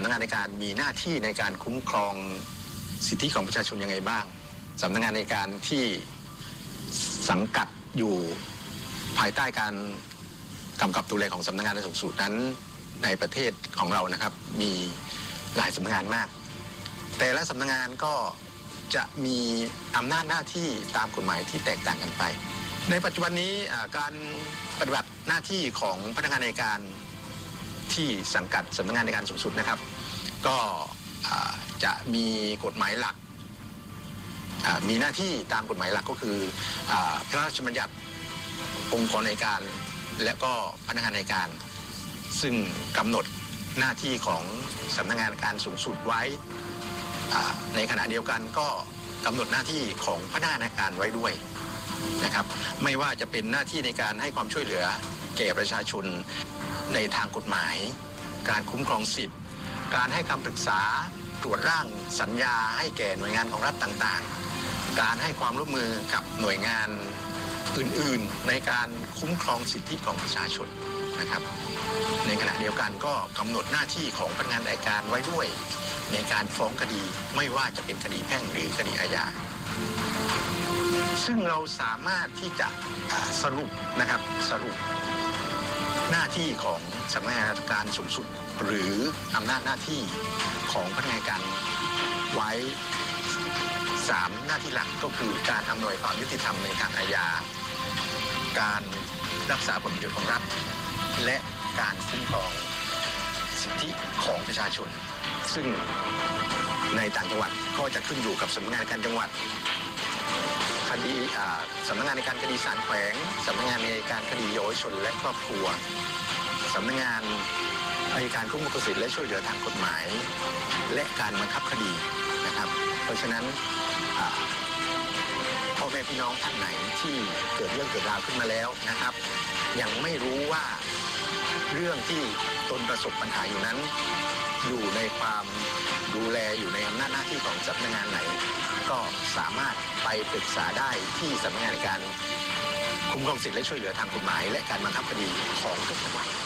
ำนักงานอัยการมีหน้าที่ในการคุ้มครองสิทธิของประชาชนยังไงบ้างสำนักงานอัยการที่สังกัดอยู่ภายใต้การกำกับดูแลของสำนักงานสูงสุดนั้นในประเทศของเรานะครับมีหลายสำนักงานมากแต่ละสำนักงานก็จะมีอำนาจหน้าที่ตามกฎหมายที่แตกต่างกันไปในปัจจุบันนี้การปฏิบัติหน้าที่ของพนักงานอัยการที่สังกัดสำนักงานอัยการสูงสุดนะครับก็จะมีกฎหมายหลักมีหน้าที่ตามกฎหมายหลักก็คือพระราชบัญญัติองค์กรอัยการและก็พนักงานอัยการซึ่งกำหนดหน้าที่ของสำนักงานอัยการสูงสุดไว้ในขณะเดียวกันก็กำหนดหน้าที่ของพนักงานอัยการไว้ด้วยนะครับไม่ว่าจะเป็นหน้าที่ในการให้ความช่วยเหลือแก่ประชาชนในทางกฎหมายการคุ้มครองสิทธิ์การให้คำปรึกษาตรวจร่างสัญญาให้แก่หน่วยงานของรัฐต่างๆการให้ความร่วมมือกับหน่วยงานอื่นๆในการคุ้มครองสิทธิของประชาชนนะครับในขณะเดียวกันก็กำหนดหน้าที่ของพนักงานอัยการไว้ด้วยในการฟ้องคดีไม่ว่าจะเป็นคดีแพ่งหรือคดีอาญาซึ่งเราสามารถที่จะสรุปหน้าที่ของสำนักงานอัยการสูงสุดหรืออำนาจหน้าที่ของพนักงานอัยการไว้3หน้าที่หลักก็คือการอำนวยความยุติธรรมในทางอาญาการรักษาผลประโยชน์ของรัฐและการคุ้มครองสิทธิของประชาชนซึ่งในต่างจังหวัดก็จะขึ้นอยู่กับสำนักงานอัยการจังหวัดคดีสำนักงานอัยการคดีศาลแขวงสำนักงานอัยการคดีเยาวชนและครอบครัวสำนักงานอัยการคุ้มครองสิทธิและช่วยเหลือทางกฎหมายและการบังคับคดีนะครับเพราะฉะนั้นพ่อแม่พี่น้องท่านไหนที่เกิดเรื่องเกิดราวขึ้นมาแล้วนะครับยังไม่รู้ว่าเรื่องที่ตนประสบปัญหาอยู่นั้นอยู่ในความดูแลอยู่ในอำนาจหน้าที่ของสำนักงานไหนก็สามารถไปปรึกษาได้ที่สำนักงานอัยการคุ้มครองสิทธิและช่วยเหลือทางกฎหมายและการบังคับคดีของทุกจังหวัด